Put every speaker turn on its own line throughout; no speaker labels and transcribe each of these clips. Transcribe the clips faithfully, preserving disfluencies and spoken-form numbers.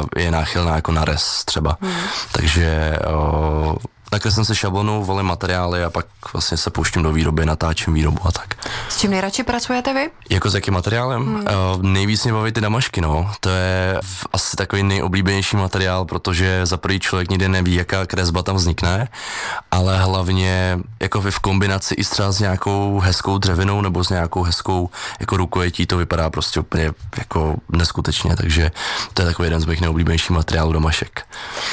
je náchylná jako na rez třeba. Hmm. Takže uh, nakreslím si šablonu, volím materiály a pak vlastně se pouštím do výroby, natáčím výrobu a tak.
S čím nejradši pracujete vy?
Jako s jakým materiálem? Hmm. Uh, nejvíc mě baví ty damašky, no. To je asi takový nejoblíbenější materiál, protože za prvý člověk nikdy neví, jaká kresba tam vznikne, ale hlavně jako v kombinaci i třeba s nějakou hezkou dřevinou nebo s nějakou hezkou jako rukojetí, to vypadá prostě úplně jako neskutečně, takže to je takový jeden z mých nejoblíbenějších materiálů damašek.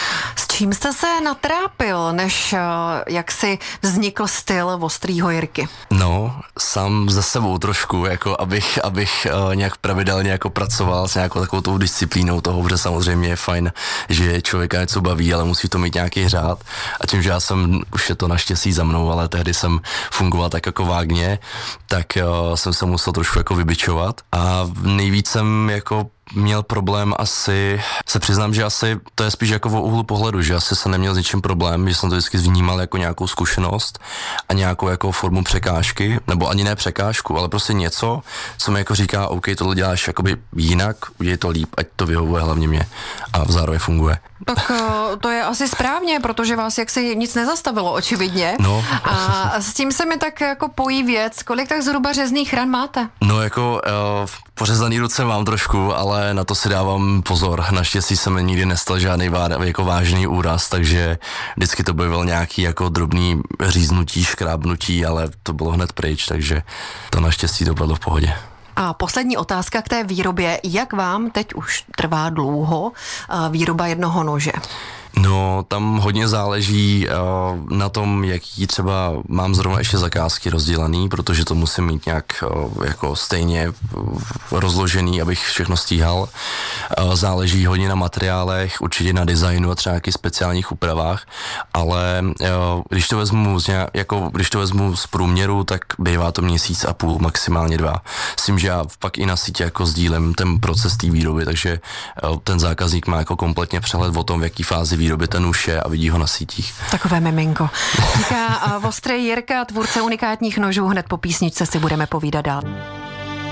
S čím jste se natrápil, než jak si vznikl styl Ostrýho Jirky?
No, sám ze sebou trošku, jako abych, abych uh, nějak pravidelně jako pracoval s nějakou takovou tou disciplínou toho, protože samozřejmě je fajn, že člověka něco baví, ale musí to mít nějaký řád. A tím, že já jsem, už je to naštěstí za mnou, ale tehdy jsem fungoval tak jako vágně, tak uh, jsem se musel trošku jako vybičovat. A nejvíc jsem jako měl problém asi, se přiznám, že asi to je spíš jako o úhlu pohledu, že asi jsem neměl s ničím problém, že jsem to vždycky vnímal jako nějakou zkušenost a nějakou jako formu překážky, nebo ani ne překážku, ale prostě něco, co mi jako říká, OK, tohle děláš jakoby jinak, udělej to líp, ať to vyhovuje hlavně mě a zároveň funguje.
Tak to je asi správně, protože vás jaksi nic nezastavilo, očividně.
No.
A s tím se mi tak jako pojí věc, kolik tak zhruba řezných ran máte?
No jako uh, pořezaný ruce mám trošku, ale na to si dávám pozor. Naštěstí se mi nikdy nestal žádný vá, jako vážný úraz, takže vždycky to byl nějaký jako drobný říznutí, škrábnutí, ale to bylo hned pryč, takže to naštěstí dopadlo v pohodě.
A poslední otázka k té výrobě. Jak vám teď už trvá dlouho výroba jednoho nože?
No, tam hodně záleží uh, na tom, jaký třeba mám zrovna ještě zakázky rozdělaný, protože to musím mít nějak uh, jako stejně uh, rozložený, abych všechno stíhal. Uh, záleží hodně na materiálech, určitě na designu a třeba nějakých speciálních úpravách, ale uh, když to vezmu z nějak, jako když to vezmu z průměru, tak bývá to měsíc a půl, maximálně dva. S tím, že já pak i na sítě jako sdílím ten proces té výroby, takže uh, ten zákazník má jako kompletně přehled o tom, v jaký fázi výroby ten už je a vidí ho na sítích.
Takové miminko. Říká Ostrý Jirka, tvůrce unikátních nožů, hned po písničce si budeme povídat dál.